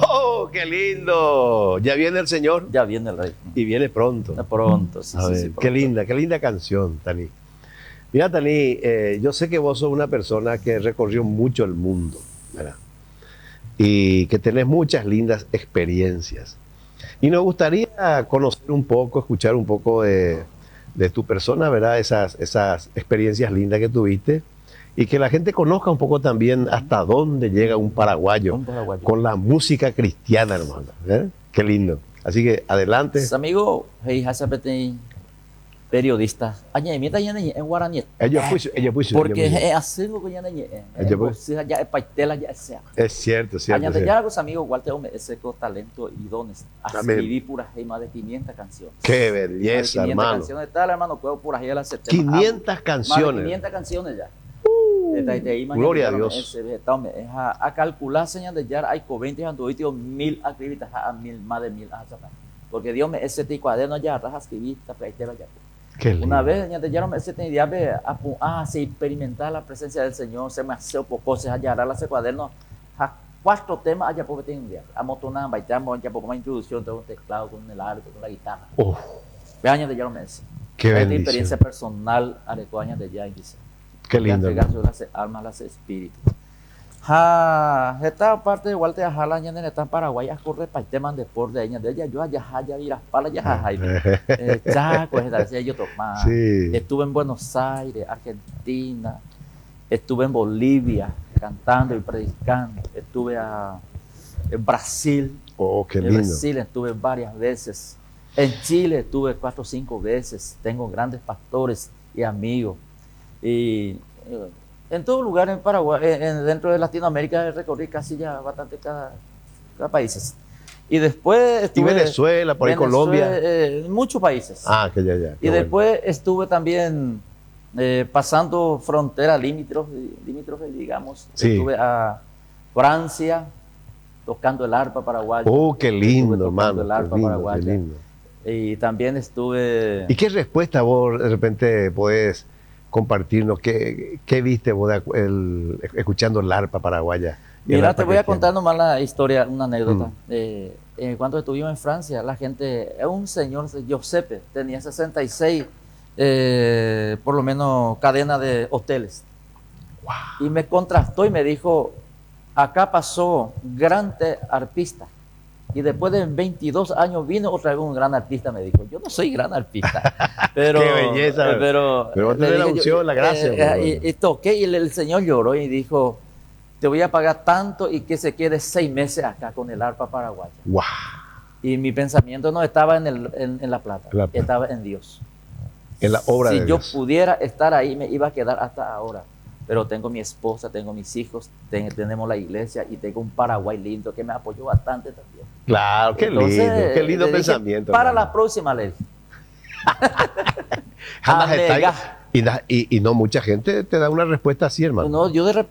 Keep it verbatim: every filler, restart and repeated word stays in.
¡Oh, qué lindo! Ya viene el Señor. Ya viene el Rey. Y viene pronto. De pronto, sí, A sí, ver, sí, qué pronto. linda, qué linda canción, Tani. Mira, Tani, eh, yo sé que vos sos una persona que recorrió mucho el mundo, ¿verdad? Y que tenés muchas lindas experiencias. Y nos gustaría conocer un poco, escuchar un poco de, de tu persona, ¿verdad? Esas, esas experiencias lindas que tuviste. Y que la gente conozca un poco también hasta dónde llega un paraguayo, Un paraguayo. con la música cristiana, hermano. ¿eh? Qué lindo. Así que adelante. Pues, amigo, hey, hasapete periodista. Añe, mieta ya en guaraní. Ella puso, ella puso. Porque ella puso. es así lo que ya ne. Ella puso. Ya es paitela ya sea. Es cierto, cierto. Añade cierto. ya los amigos, igual tengo ese talento y dones. A Amén. escribir puras hey, más de quinientas canciones. Qué Más de belleza, quinientas hermano. canciones tal, hermano, puedo por ahí a las setenta. quinientas Más de canciones. quinientas canciones ya. Uh, Desde ahí, de ahí, gloria a mañana, Dios. ese vegetal, me- es a, a calcular, señal de ya hay veinte anduitos mil activitas a mil, más de mil. ah, sabe. Porque Dios me ese tipo cuaderno ya, rajas escribista, pleitera ya. Qué lindo. Una vez, señal de ya me ese tenía de ah, se experimentar la presencia del Señor, se me hace poco, se hallará ese cuaderno. A cuatro temas allá porque tengo un día. A motonar, baitamos, ya por una introducción, tengo un teclado con el arco, con la guitarra. Uf, Ve años de ya me ese. qué Esta bendición. experiencia personal, años de ya, dice. Qué lindo. Ya hermano. las almas, las espíritus. Ha, esta parte igual te ajala ya en el Paraguay a correr para el tema de deporte de ella de ella yo allá ya ir a pala ya ya ya pues decía yo tomar. Sí. Estuve en Buenos Aires, Argentina, estuve en Bolivia cantando y predicando, estuve a, en Brasil, Oh, qué en lindo. Brasil estuve varias veces, en Chile estuve cuatro o cinco veces, tengo grandes pastores y amigos y eh, en todo lugar en Paraguay, en, en- dentro de Latinoamérica recorrí casi ya bastante cada, cada países. Y después Y estuve Venezuela, por ahí Venezuela, Colombia. eh, muchos países. Ah, que ya, ya. qué y bueno. después estuve también eh, pasando frontera limítrofe, limítrofe, digamos. Sí. Estuve a Francia tocando el arpa paraguayo. Oh, qué Estuve lindo, tocando hermano. el Qué arpa lindo, qué paraguaya. lindo. Y también estuve... ¿Y qué respuesta vos de repente podés compartirnos? ¿Qué, qué viste vos de acu- el- escuchando el arpa paraguaya? y el Mira, arpa te voy a cristiana? contar nomás la historia, una anécdota. Mm. Eh, eh, cuando estuvimos en Francia, la gente, es un señor, Giuseppe, tenía sesenta y seis, eh, por lo menos, cadena de hoteles. Y me contrastó y me dijo, acá pasó gran te- artista. Y después de veintidós años vino otra vez un gran artista, me dijo. Yo no soy gran artista, pero... Qué belleza. eh, Pero, Pero vos le tenés la dije yo, unción, la gracia, eh, eh, bro. y, y toqué y el, el señor lloró y dijo, te voy a pagar tanto y que se quede seis meses acá con el arpa paraguaya. ¡Guau! Y mi pensamiento no estaba en, el, en, en la plata, La plata. estaba en Dios. En la obra si de yo Dios. pudiera estar ahí, me iba a quedar hasta ahora. Pero tengo mi esposa, tengo mis hijos, ten- tenemos la iglesia y tengo un Paraguay lindo que me apoyó bastante también. Claro, qué Entonces, lindo, qué lindo le dije, pensamiento. para hermano. la próxima, le dije. Jamás Amega. está ahí. Y, da- y- y no mucha gente te da una respuesta así, hermano. No, yo de